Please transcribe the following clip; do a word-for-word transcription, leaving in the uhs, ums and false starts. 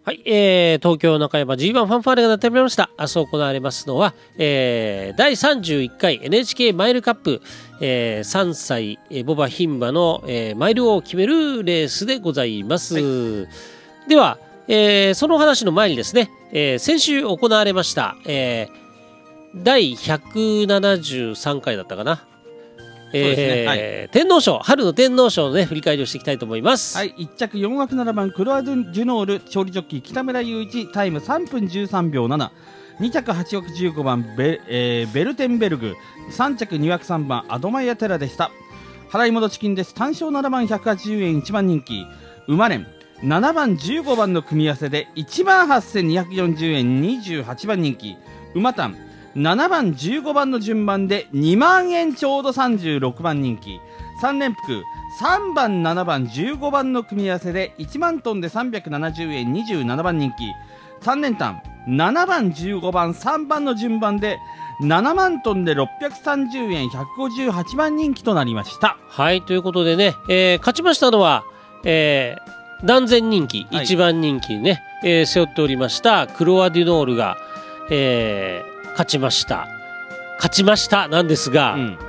はい、えー、東京中山 ジーワン ファンファーレが鳴っておりました。明日行われますのは、えー、だいさんじゅういっかい エヌエイチケー マイルカップ、えー、さんさいボバ牝馬の、えー、マイルを決めるレースでございます。はい、では、えー、その話の前にですね、えー、先週行われました、えー、だいひゃくななじゅうさんかいだったかな。えーね、はい、天皇賞、春の天皇賞の、ね、振り返りをしていきたいと思います。 はい、いっちゃくよんわくななばんクロアデュノール勝利ジョッキー北村雄一タイムさんぷんじゅうさんびょうなな、にちゃくはちわくじゅうごばん ベ,、えー、ベルテンベルグ、さんちゃくにわくさんばんアドマイヤテラでした。払い戻し金です。単勝ななばんひゃくはちじゅうえんいちばん人気馬連ななばんじゅうごばんの組み合わせでいちまんはっせんにひゃくよんじゅうえんにじゅうはちばん人気馬単ななばんじゅうごばんの順番でにまんえんちょうどさんじゅうろくばん人気さん連複さんばんななばんじゅうごばんの組み合わせでいちまんトンでさんびゃくななじゅうえんにじゅうななばん人気さん連単ななばんじゅうごばんさんばんの順番でななまんトンでろっぴゃくさんじゅうえんひゃくごじゅうはちばん人気となりました。 はい、ということでね、えー、勝ちましたのは、えー、断然人気、はい、いちばん人気ね、えー、背負っておりましたクロアデュノールが、えー、勝ちました勝ちましたなんですが、うん、